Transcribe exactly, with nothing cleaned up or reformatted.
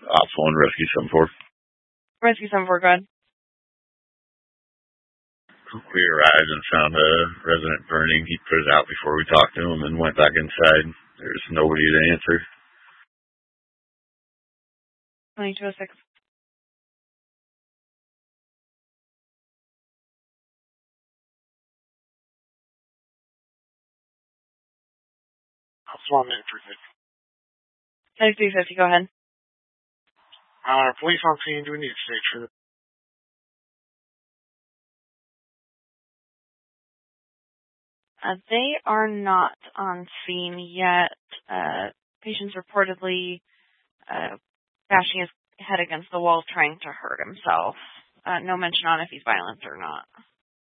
Ops one, Rescue seven four. Rescue seven four, go ahead. We arrived and found a resident burning. He put it out before we talked to him and went back inside. There's nobody to answer. twenty-two oh six. I'll swap in for fifty. ninety-three fifty, go ahead. Uh, police on scene, do we need to stage for this? Uh, they are not on scene yet. Uh, patient's reportedly uh, bashing his head against the wall trying to hurt himself. Uh, no mention on if he's violent or not.